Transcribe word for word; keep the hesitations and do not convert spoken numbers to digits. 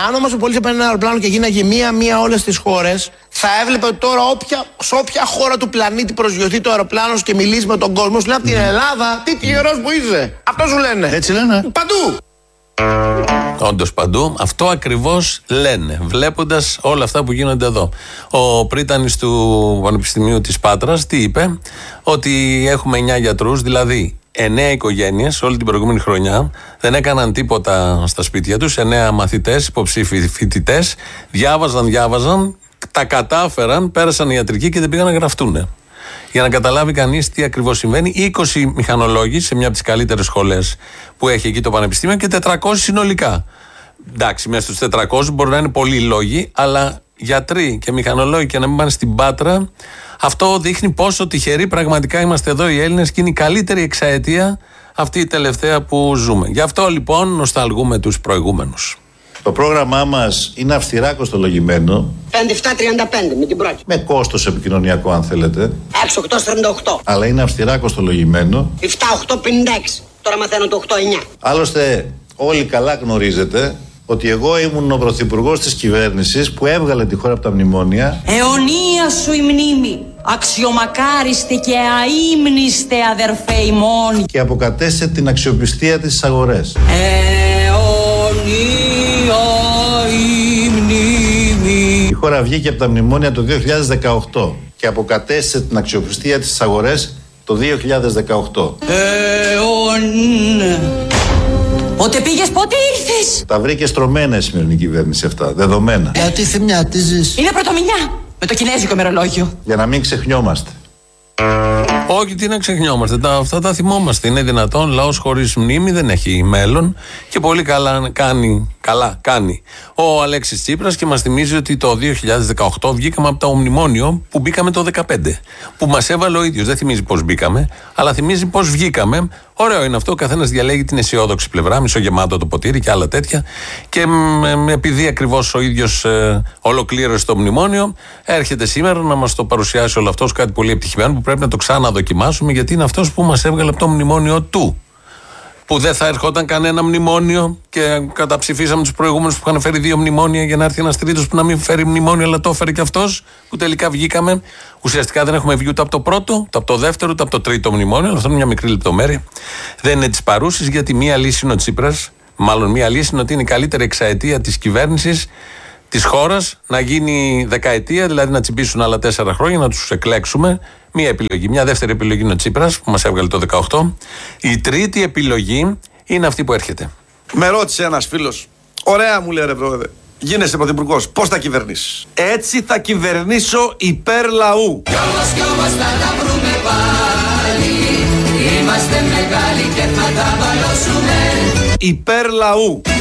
Εάν όμως ο πολίτης έπαιρνε ένα αεροπλάνο και γίναγε μία-μία όλες τις χώρες, θα έβλεπε ότι τώρα όποια, σε όποια χώρα του πλανήτη προσγειωθεί το αεροπλάνο και μιλήσει με τον κόσμο, σου λέει από την Ελλάδα, τι τυχερός που είσαι. Αυτό σου λένε. Έτσι λένε. Παντού. Όντως παντού. Αυτό ακριβώς λένε, βλέποντας όλα αυτά που γίνονται εδώ. Ο πρίτανης του Πανεπιστημίου της Πάτρας τι είπε? Ότι έχουμε εννιά γιατρούς, δηλαδή εννιά οικογένειες όλη την προηγούμενη χρονιά, δεν έκαναν τίποτα στα σπίτια τους. εννιά μαθητές, υποψήφοι φοιτητές, διάβαζαν, διάβαζαν, τα κατάφεραν, πέρασαν ιατρική και δεν πήγαν να γραφτούνε. Για να καταλάβει κανείς τι ακριβώς συμβαίνει, είκοσι μηχανολόγοι σε μια από τις καλύτερες σχολές που έχει εκεί το Πανεπιστήμιο και τετρακόσιοι συνολικά. Εντάξει, μέσα στους τετρακόσιους μπορεί να είναι πολλοί λόγοι, αλλά γιατροί και μηχανολόγοι και να μην πάνε στην Πάτρα, αυτό δείχνει πόσο τυχεροί πραγματικά είμαστε εδώ οι Έλληνες και είναι η καλύτερη εξαετία αυτή η τελευταία που ζούμε. Γι' αυτό λοιπόν νοσταλγούμε τους προηγούμενους. Το πρόγραμμά μας είναι αυστηρά κοστολογημένο. πέντε επτά τριάντα πέντε με την πρώτη. Με κόστος επικοινωνιακό, αν θέλετε. έξι οκτώ τριάντα οκτώ. Αλλά είναι αυστηρά κοστολογημένο. επτά οκτώ πενήντα έξι. Τώρα μαθαίνω το οκτώ εννιά. Άλλωστε, όλοι καλά γνωρίζετε ότι εγώ ήμουν ο πρωθυπουργός της κυβέρνησης που έβγαλε τη χώρα από τα μνημόνια. Αιωνία σου η μνήμη, αξιομακάριστε και αείμνηστε αδερφέ ημών. Και αποκατέστησε την αξιοπιστία της στις αγορές. Η μνήμη. Η χώρα βγήκε από τα μνημόνια το δύο χιλιάδες δεκαοκτώ και αποκατέστησε την αξιοπιστία της στις αγορές το δύο χιλιάδες δεκαοκτώ. Αιών. Πότε πήγες, πότε ήρθες? Τα βρήκε στρωμένα η σημερινή κυβέρνηση αυτά, δεδομένα. Γιατί θυμιατίζεις? Είναι πρωτομηνιά με το κινέζικο ημερολόγιο. Για να μην ξεχνιόμαστε. Όχι, τι να ξεχνιόμαστε. Τα, αυτά τα θυμόμαστε. Είναι δυνατόν. Λαός χωρίς μνήμη δεν έχει μέλλον. Και πολύ καλά κάνει, καλά κάνει ο Αλέξης Τσίπρας και μας θυμίζει ότι το δύο χιλιάδες δεκαοκτώ βγήκαμε από το μνημόνιο που μπήκαμε το δεκαπέντε. Που μας έβαλε ο ίδιος. Δεν θυμίζει πώς μπήκαμε, αλλά θυμίζει πώς βγήκαμε. Ωραίο είναι αυτό. Ο καθένας διαλέγει την αισιόδοξη πλευρά, μισογεμάτο το ποτήρι και άλλα τέτοια. Και μ, επειδή ακριβώς ο ίδιος ε, ολοκλήρωσε το μνημόνιο, έρχεται σήμερα να μας το παρουσιάσει όλο αυτό ως κάτι πολύ επιτυχημένο που πρέπει να το ξαναδοκιμάσουμε, γιατί είναι αυτός που μας έβγαλε από το μνημόνιο του. Που δεν θα ερχόταν κανένα μνημόνιο και καταψηφίσαμε τους προηγούμενους που είχαν φέρει δύο μνημόνια για να έρθει ένας τρίτος που να μην φέρει μνημόνιο, αλλά το έφερε και αυτός, που τελικά βγήκαμε. Ουσιαστικά δεν έχουμε βγει ούτε από το πρώτο, ούτε από το δεύτερο, ούτε από το τρίτο μνημόνιο, αλλά αυτό είναι μια μικρή λεπτομέρεια. Δεν είναι της παρούσης, γιατί μία λύση είναι ο Τσίπρας, μάλλον μία λύση είναι ότι είναι η καλύτερη εξαετία της κυβέρνησης της χώρας να γίνει δεκαετία, δηλαδή να τσιμπήσουν άλλα τέσσερα χρόνια, να τους εκλέξουμε. Μία επιλογή. Μια δεύτερη επιλογή είναι ο Τσίπρας που μας έβγαλε το δεκαοκτώ. Η τρίτη επιλογή είναι αυτή που έρχεται. Με ρώτησε ένας φίλος, ωραία μου λέει ρε πρόεδρε, γίνεσαι πρωθυπουργός, πώς θα κυβερνήσεις? Έτσι θα κυβερνήσω υπέρ λαού. Κι όμως κι όμως θα τα βρούμε πάλι. Είμαστε μεγάλοι και θα τα βαλώσουμε. Υπέρ λαού.